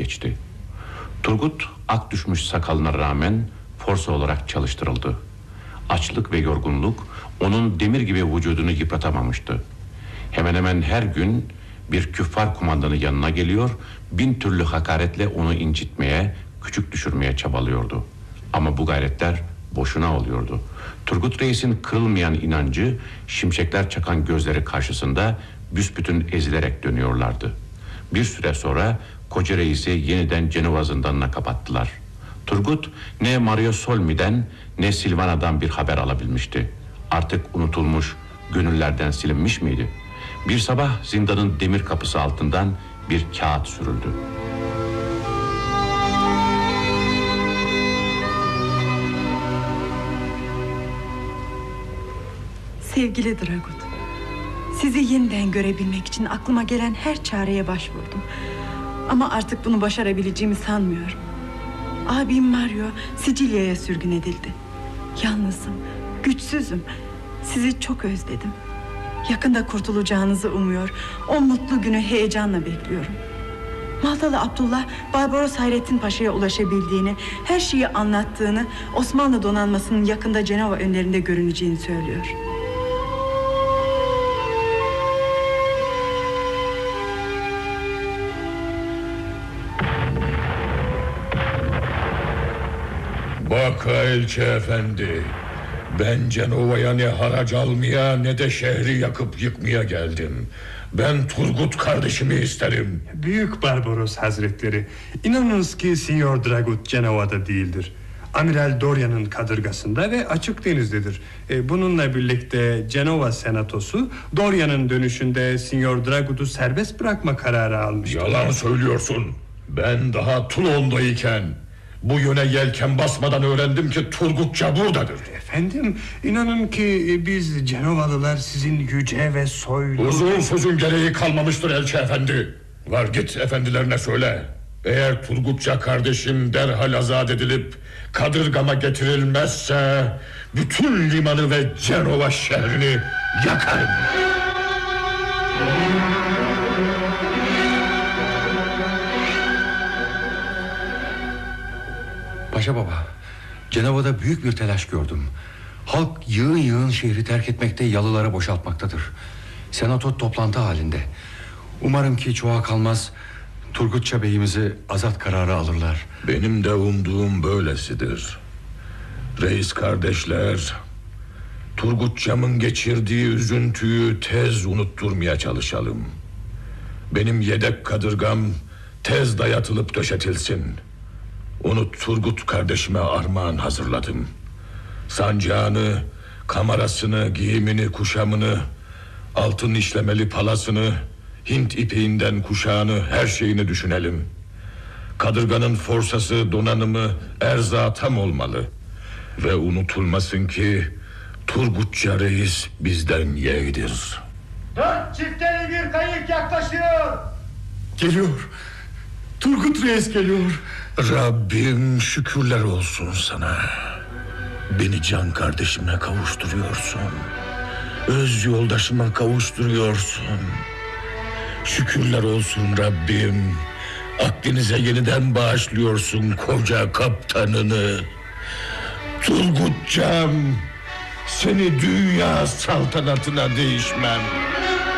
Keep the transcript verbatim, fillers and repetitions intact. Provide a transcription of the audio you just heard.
geçti. Turgut ak düşmüş sakalına rağmen forsa olarak çalıştırıldı. Açlık ve yorgunluk onun demir gibi vücudunu yıpratamamıştı. Hemen hemen her gün bir küffar kumandanı yanına geliyor, bin türlü hakaretle onu incitmeye, küçük düşürmeye çabalıyordu. Ama bu gayretler boşuna oluyordu. Turgut Reis'in kırılmayan inancı, şimşekler çakan gözleri karşısında büsbütün ezilerek dönüyorlardı. Bir süre sonra Koca Reis'i yeniden Cenova zindanına kapattılar. Turgut ne Mario Solmi'den ne Silvana'dan bir haber alabilmişti. Artık unutulmuş, gönüllerden silinmiş miydi? Bir sabah zindanın demir kapısı altından bir kağıt sürüldü. Sevgili Dragut, sizi yeniden görebilmek için aklıma gelen her çareye başvurdum. Ama artık bunu başarabileceğimi sanmıyorum. Abim Mario Sicilya'ya sürgün edildi. Yalnızım, güçsüzüm. Sizi çok özledim. Yakında kurtulacağınızı umuyor, o mutlu günü heyecanla bekliyorum. Maltalı Abdullah, Barbaros Hayrettin Paşa'ya ulaşabildiğini, her şeyi anlattığını, Osmanlı donanmasının yakında Cenova önlerinde görüneceğini söylüyor. Bak elçi efendi, ben Cenova'ya ne harac almaya ne de şehri yakıp yıkmaya geldim. Ben Turgut kardeşimi isterim. Büyük Barbaros Hazretleri, inanınız ki Signor Dragut Cenova'da değildir. Amiral Dorian'ın kadırgasında ve açık denizdedir. e, Bununla birlikte Cenova senatosu Dorian'ın dönüşünde Signor Dragut'u serbest bırakma kararı almıştır. Yalan söylüyorsun. Ben daha Toulon'dayken bu yöne yelken basmadan öğrendim ki Turgutça buradadır. Efendim, inanın ki biz Cenovalılar sizin yüce ve soylu... Uzun sözün gereği kalmamıştır elçi efendi. Var git efendilerine söyle. Eğer Turgutça kardeşim derhal azat edilip kadırgama getirilmezse bütün limanı ve Cenova şehrini yakarım. Paşa baba, Cenova'da büyük bir telaş gördüm. Halk yığın yığın şehri terk etmekte, yalıları boşaltmaktadır. Senato toplantı halinde. Umarım ki çoğa kalmaz Turgutça beyimizi azat kararı alırlar. Benim de umduğum böylesidir. Reis kardeşler, Turgutçamın geçirdiği üzüntüyü tez unutturmaya çalışalım. Benim yedek kadırgam tez dayatılıp döşetilsin. Onu Turgut kardeşime armağan hazırladım. Sancağını, kamarasını, giyimini, kuşamını, altın işlemeli palasını, Hint ipeğinden kuşağını, her şeyini düşünelim. Kadırganın forsası, donanımı, erzağı tam olmalı. Ve unutulmasın ki Turgutça reis bizden yeğdir. Dört çifteli bir kayık yaklaşıyor. Geliyor. Turgut reis geliyor. Rabbim şükürler olsun sana. Beni can kardeşime kavuşturuyorsun. Öz yoldaşıma kavuşturuyorsun. Şükürler olsun Rabbim. Akdeniz'e yeniden bağışlıyorsun koca kaptanını. Turgutcam, seni dünya saltanatına değişmem.